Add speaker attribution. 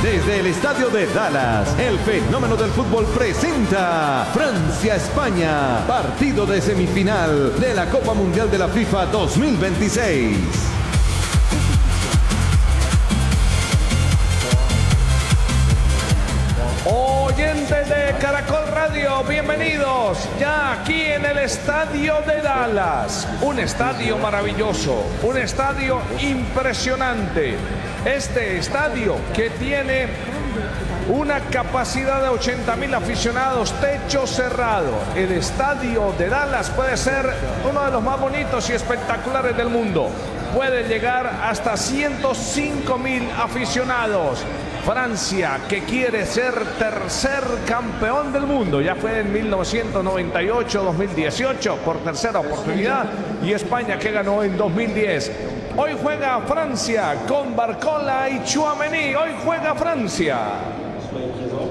Speaker 1: Desde el estadio de Dallas, el fenómeno del fútbol presenta Francia-España, partido de semifinal de la Copa Mundial de la FIFA 2026.
Speaker 2: Oyentes de Caracol Radio, bienvenidos ya aquí en el estadio de Dallas. Un estadio maravilloso, un estadio impresionante. Este estadio que tiene una capacidad de 80,000 aficionados, techo cerrado. El estadio de Dallas puede ser uno de los más bonitos y espectaculares del mundo. Puede llegar hasta 105,000 aficionados. Francia, que quiere ser tercer campeón del mundo, ya fue en 1998, 2018 por tercera oportunidad, y España, que ganó en 2010. Hoy juega Francia con Barcola y Tchouaméni. Hoy juega Francia.